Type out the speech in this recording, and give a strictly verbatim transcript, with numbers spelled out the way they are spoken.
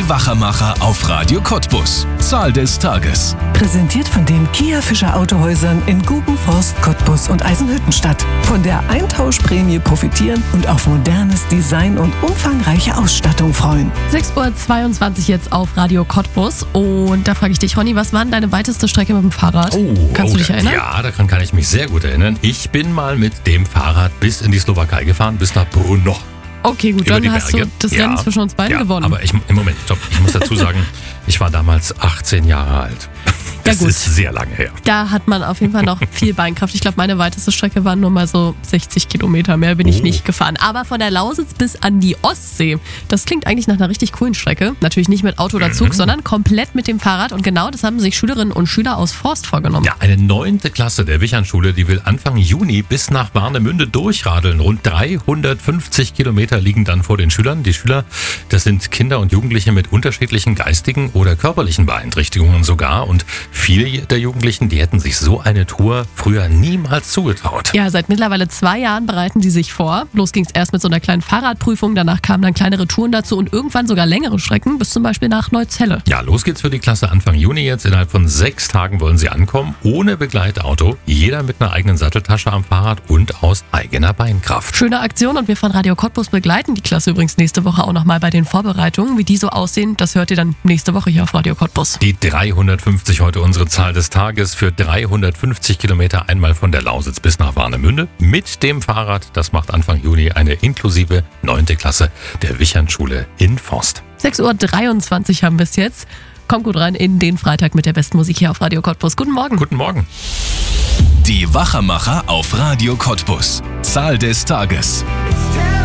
Die Wachermacher auf Radio Cottbus. Zahl des Tages. Präsentiert von den Kia Fischer Autohäusern in Gubenforst, Cottbus und Eisenhüttenstadt. Von der Eintauschprämie profitieren und auf modernes Design und umfangreiche Ausstattung freuen. sechs Uhr zweiundzwanzig jetzt auf Radio Cottbus. Und da frage ich dich, Ronny, was war denn deine weiteste Strecke mit dem Fahrrad? Oh, Kannst oh, du dich erinnern? Ja, daran kann ich mich sehr gut erinnern. Ich bin mal mit dem Fahrrad bis in die Slowakei gefahren, bis nach Brno. Okay, gut, Über dann die hast Berge. du das Ja. Rennen zwischen uns beiden Ja, gewonnen. aber ich, im Moment, stopp, ich muss dazu sagen, ich war damals achtzehn Jahre alt. Das gut. ist sehr lange her. Da hat man auf jeden Fall noch viel Beinkraft. Ich glaube, meine weiteste Strecke waren nur mal so sechzig Kilometer. Mehr bin ich Oh. nicht gefahren. Aber von der Lausitz bis an die Ostsee. Das klingt eigentlich nach einer richtig coolen Strecke. Natürlich nicht mit Auto oder Zug, Mhm. sondern komplett mit dem Fahrrad. Und genau das haben sich Schülerinnen und Schüler aus Forst vorgenommen. Ja, eine neunte Klasse der Wichernschule, die will Anfang Juni bis nach Warnemünde durchradeln. Rund dreihundertfünfzig Kilometer liegen dann vor den Schülern. Die Schüler, das sind Kinder und Jugendliche mit unterschiedlichen geistigen oder körperlichen Beeinträchtigungen sogar. Und viele der Jugendlichen, die hätten sich so eine Tour früher niemals zugetraut. Ja, seit mittlerweile zwei Jahren bereiten die sich vor. Los ging es erst mit so einer kleinen Fahrradprüfung, danach kamen dann kleinere Touren dazu und irgendwann sogar längere Strecken, bis zum Beispiel nach Neuzelle. Ja, los geht's für die Klasse Anfang Juni jetzt. Innerhalb von sechs Tagen wollen sie ankommen, ohne Begleitauto. Jeder mit einer eigenen Satteltasche am Fahrrad und aus eigener Beinkraft. Schöne Aktion und wir von Radio Cottbus begleiten die Klasse übrigens nächste Woche auch nochmal bei den Vorbereitungen. Wie die so aussehen, das hört ihr dann nächste Woche hier auf Radio Cottbus. Die dreihundertfünfzig heute unsere Zahl des Tages für dreihundertfünfzig Kilometer einmal von der Lausitz bis nach Warnemünde mit dem Fahrrad. Das macht Anfang Juni eine inklusive neunte Klasse der Wichernschule in Forst. sechs Uhr dreiundzwanzig haben wir es jetzt. Kommt gut rein in den Freitag mit der besten Musik hier auf Radio Cottbus. Guten Morgen. Guten Morgen. Die Wachermacher auf Radio Cottbus. Zahl des Tages. It's terrible.